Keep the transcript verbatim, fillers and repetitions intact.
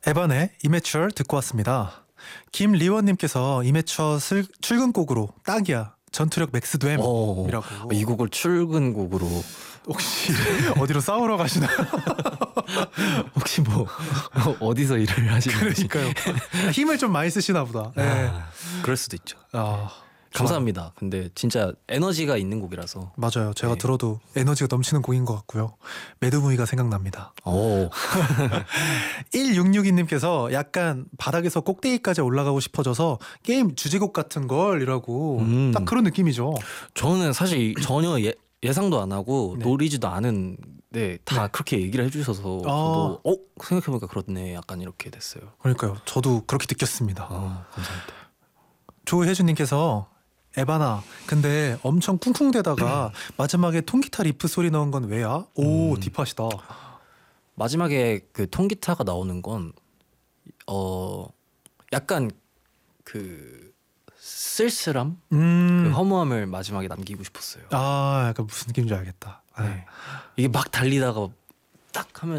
에반의 이매추얼 듣고 왔습니다. 김리원님께서 이매추얼 슬- 출근곡으로 딱이야 전투력 맥스됨이라고. 어, 이 곡을 출근곡으로 혹시 어디로 싸우러 가시나요? 혹시 뭐 어디서 일을 하시는지. 그러니까요. 힘을 좀 많이 쓰시나 보다. 네. 아, 그럴 수도 있죠. 아, 감사합니다. 근데 진짜 에너지가 있는 곡이라서. 맞아요. 제가 네. 들어도 에너지가 넘치는 곡인 것 같고요. 매드무비가 생각납니다. 오. 일육육이님께서 약간 바닥에서 꼭대기까지 올라가고 싶어져서 게임 주제곡 같은 걸이라고. 음. 딱 그런 느낌이죠. 저는 사실 전혀 예, 예상도 안 하고 네. 노리지도 않은데 다 네. 그렇게 얘기를 해주셔서 저도 어 생각해보니까 그렇네 약간 이렇게 됐어요. 그러니까요. 저도 그렇게 느꼈습니다. 아 감사합니다. 조혜주님께서 에바나 근데 엄청 쿵쿵대다가 마지막에 통기타 리프 소리 넣은 건 왜야? 오 음. 딥하시다. 마지막에 그 통기타가 나오는 건 어 약간 그 쓸쓸함, 음. 그 허무함을 마지막에 남기고 싶었어요. 아 약간 무슨 느낌인지 알겠다. 네. 네. 이게 막 달리다가 딱 하면